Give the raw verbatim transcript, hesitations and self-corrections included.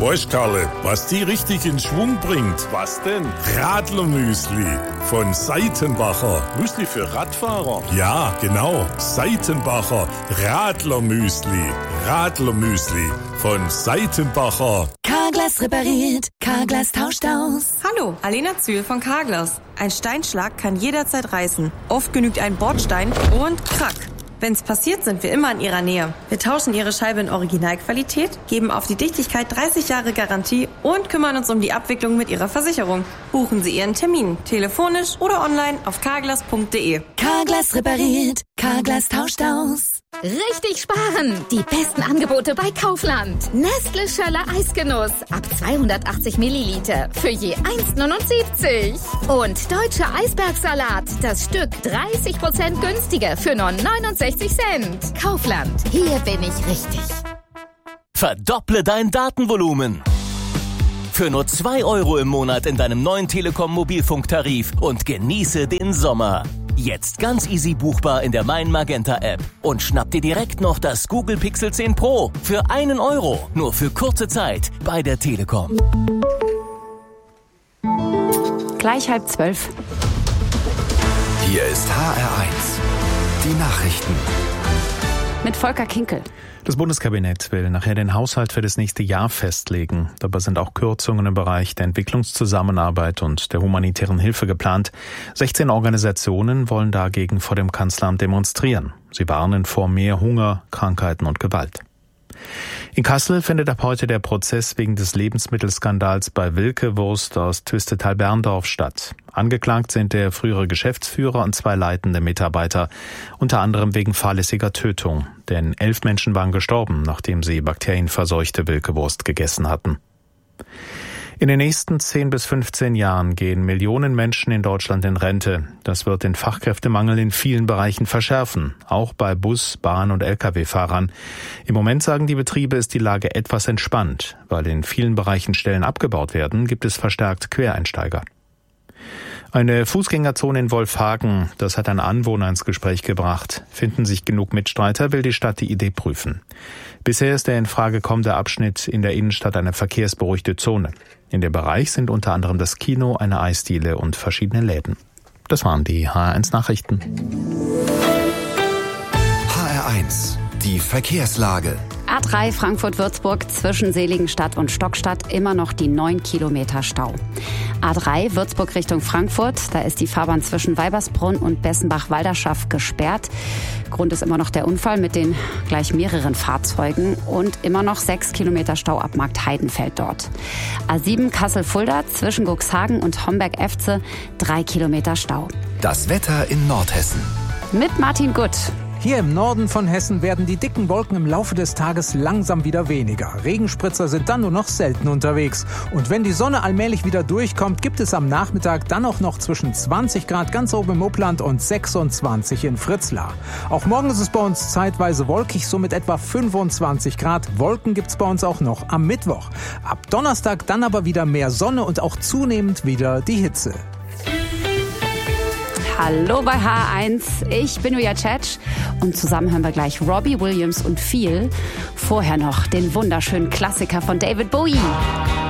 Weißt Karle, was die richtig in Schwung bringt? Was denn? Radlermüsli von Seitenbacher. Müsli für Radfahrer? Ja, genau. Seitenbacher Radlermüsli. Radlermüsli von Seitenbacher. Carglass repariert, Carglass tauscht aus. Hallo, Alena Zühl von Carglass. Ein Steinschlag kann jederzeit reißen. Oft genügt ein Bordstein und krack. Wenn's passiert, sind wir immer in Ihrer Nähe. Wir tauschen Ihre Scheibe in Originalqualität, geben auf die Dichtigkeit dreißig Jahre Garantie und kümmern uns um die Abwicklung mit Ihrer Versicherung. Buchen Sie Ihren Termin, telefonisch oder online auf carglass punkt de. Carglass repariert, Carglass tauscht aus. Richtig sparen! Die besten Angebote bei Kaufland. Nestle Schöller Eisgenuss ab zweihundertachtzig Milliliter für je eins neunundsiebzig. Und Deutscher Eisbergsalat, das Stück dreißig Prozent günstiger für nur neunundsechzig Cent. Kaufland, hier bin ich richtig. Verdopple dein Datenvolumen. Für nur zwei Euro im Monat in deinem neuen Telekom-Mobilfunktarif und genieße den Sommer. Jetzt ganz easy buchbar in der Mein Magenta App. Und schnapp dir direkt noch das Google Pixel zehn Pro für einen Euro. Nur für kurze Zeit bei der Telekom. Gleich halb zwölf. Hier ist H R eins. Die Nachrichten. Mit Volker Kinkel. Das Bundeskabinett will nachher den Haushalt für das nächste Jahr festlegen. Dabei sind auch Kürzungen im Bereich der Entwicklungszusammenarbeit und der humanitären Hilfe geplant. sechzehn Organisationen wollen dagegen vor dem Kanzleramt demonstrieren. Sie warnen vor mehr Hunger, Krankheiten und Gewalt. In Kassel findet ab heute der Prozess wegen des Lebensmittelskandals bei Wilke Wurst aus Twistetal-Berndorf statt. Angeklagt sind der frühere Geschäftsführer und zwei leitende Mitarbeiter, unter anderem wegen fahrlässiger Tötung. Denn elf Menschen waren gestorben, nachdem sie bakterienverseuchte Wilke Wurst gegessen hatten. In den nächsten zehn bis fünfzehn Jahren gehen Millionen Menschen in Deutschland in Rente. Das wird den Fachkräftemangel in vielen Bereichen verschärfen, auch bei Bus-, Bahn- und L K W-Fahrern. Im Moment, sagen die Betriebe, ist die Lage etwas entspannt. Weil in vielen Bereichen Stellen abgebaut werden, gibt es verstärkt Quereinsteiger. Eine Fußgängerzone in Wolfhagen, das hat ein Anwohner ins Gespräch gebracht. Finden sich genug Mitstreiter, will die Stadt die Idee prüfen. Bisher ist der in Frage kommende Abschnitt in der Innenstadt eine verkehrsberuhigte Zone. In dem Bereich sind unter anderem das Kino, eine Eisdiele und verschiedene Läden. Das waren die H R eins Nachrichten. H R eins, die Verkehrslage. A drei Frankfurt-Würzburg zwischen Seligenstadt und Stockstadt immer noch die neun Kilometer Stau. A drei Würzburg Richtung Frankfurt, da ist die Fahrbahn zwischen Weibersbrunn und Bessenbach-Walderschaft gesperrt. Grund ist immer noch der Unfall mit den gleich mehreren Fahrzeugen und immer noch sechs Kilometer Stau ab Markt Heidenfeld dort. A sieben Kassel-Fulda zwischen Cuxhagen und Homberg-Efze, drei Kilometer Stau. Das Wetter in Nordhessen. Mit Martin Gutt. Hier im Norden von Hessen werden die dicken Wolken im Laufe des Tages langsam wieder weniger. Regenspritzer sind dann nur noch selten unterwegs. Und wenn die Sonne allmählich wieder durchkommt, gibt es am Nachmittag dann auch noch zwischen zwanzig Grad ganz oben im Upland und sechsundzwanzig in Fritzlar. Auch morgen ist es bei uns zeitweise wolkig, so mit etwa fünfundzwanzig Grad. Wolken gibt's bei uns auch noch am Mittwoch. Ab Donnerstag dann aber wieder mehr Sonne und auch zunehmend wieder die Hitze. Hallo bei H eins, ich bin Julia Tschetsch und zusammen hören wir gleich Robbie Williams und Feel. Vorher noch den wunderschönen Klassiker von David Bowie.